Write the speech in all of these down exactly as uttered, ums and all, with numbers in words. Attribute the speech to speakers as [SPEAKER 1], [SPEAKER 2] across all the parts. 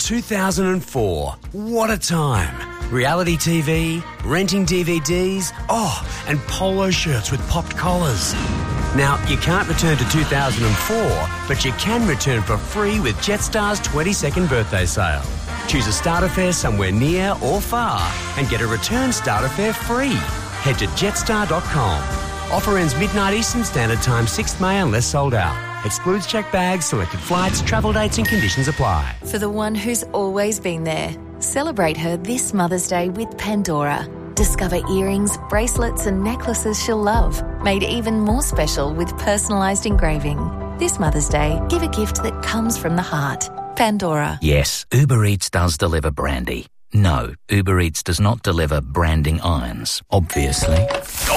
[SPEAKER 1] two thousand four. What a time. Reality T V, renting D V Ds, oh, and polo shirts with popped collars. Now, you can't return to two thousand four, but you can return for free with Jetstar's twenty-second birthday sale. Choose a starter fare somewhere near or far and get a return starter fare free. Head to jetstar dot com. Offer ends midnight Eastern Standard Time, sixth of May unless sold out. Excludes checked bags, selected flights, travel dates and conditions apply.
[SPEAKER 2] For the one who's always been there, celebrate her this Mother's Day with Pandora. Discover earrings, bracelets and necklaces she'll love, made even more special with personalised engraving. This Mother's Day, give a gift that comes from the heart. Pandora.
[SPEAKER 3] Yes, Uber Eats does deliver brandy. No, Uber Eats does not deliver branding irons, obviously.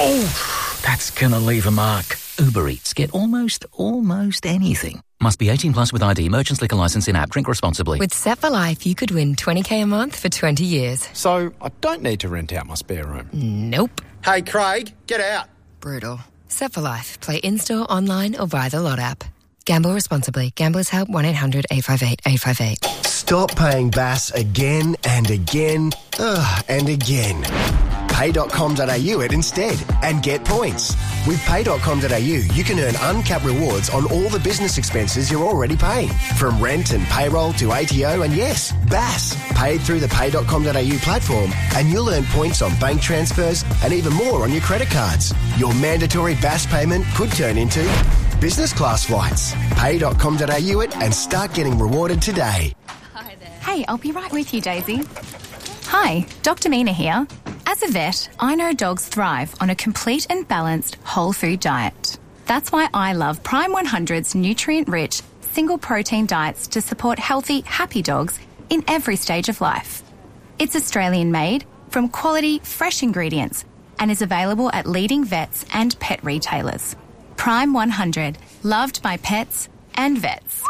[SPEAKER 3] Oh, that's gonna leave a mark. Uber Eats, get almost, almost anything. Must be eighteen plus with I D. Merchants Liquor Licence in app. Drink responsibly.
[SPEAKER 4] With Set for Life, you could win twenty k a month for twenty years.
[SPEAKER 5] So, I don't need to rent out my spare room?
[SPEAKER 4] Nope.
[SPEAKER 5] Hey, Craig, get out.
[SPEAKER 4] Brutal. Set for Life. Play in-store, online or via the Lot app. Gamble responsibly. Gamblers Help one eight hundred eight five eight eight five eight.
[SPEAKER 6] Stop paying B A S again and again ugh, and again. pay dot com dot a u it instead and get points. With pay dot com dot a u, you can earn uncapped rewards on all the business expenses you're already paying. From rent and payroll to A T O and yes, B A S. Paid through the pay dot com dot a u platform and you'll earn points on bank transfers and even more on your credit cards. Your mandatory B A S payment could turn into business class flights. pay dot com dot a u it and start getting rewarded today.
[SPEAKER 7] Hi there. Hey, I'll be right with you, Daisy. Hi, Doctor Mina here. As a vet, I know dogs thrive on a complete and balanced whole food diet. That's why I love Prime one hundred's nutrient-rich, single-protein diets to support healthy, happy dogs in every stage of life. It's Australian-made, from quality, fresh ingredients, and is available at leading vets and pet retailers. Prime one hundred, loved by pets and vets.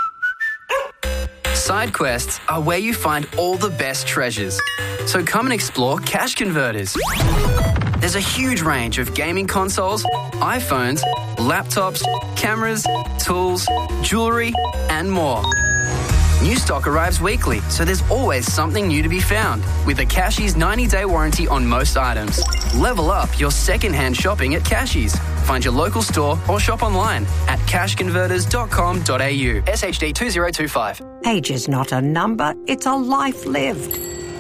[SPEAKER 8] Side quests are where you find all the best treasures. So come and explore Cash Converters. There's a huge range of gaming consoles, iPhones, laptops, cameras, tools, jewellery, and more. New stock arrives weekly, so there's always something new to be found. With a Cashies ninety-day warranty on most items. Level up your second-hand shopping at Cashies. Find your local store or shop online at cash converters dot com dot a u. S H D two zero two five.
[SPEAKER 9] Age is not a number, it's a life lived.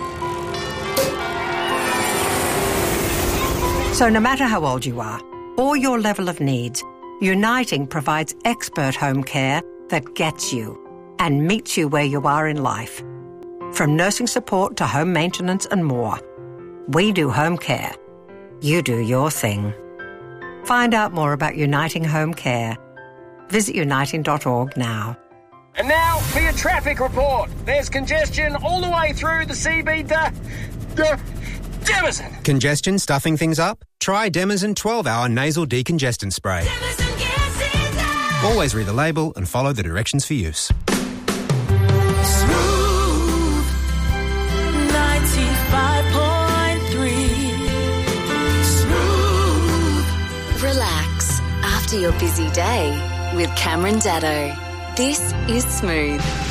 [SPEAKER 9] So no matter how old you are, or your level of needs, Uniting provides expert home care that gets you and meets you where you are in life. From nursing support to home maintenance and more. We do home care. You do your thing. Find out more about Uniting Home Care. Visit uniting dot org now.
[SPEAKER 10] And now for your traffic report. There's congestion all the way through the C B D. D- Demazin.
[SPEAKER 11] Congestion stuffing things up? Try Demazin twelve hour nasal decongestant spray. Always read the label and follow the directions for use.
[SPEAKER 12] Smooth ninety-five point three. Smooth.
[SPEAKER 2] Relax after your busy day with Cameron Daddo. This is Smooth.